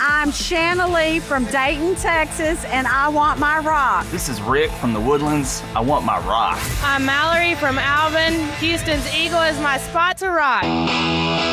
I'm Shanna Lee from Dayton, Texas, and I want my rock. This is Rick from the Woodlands. I want my rock. I'm Mallory from Alvin. Houston's Eagle is my spot to rock.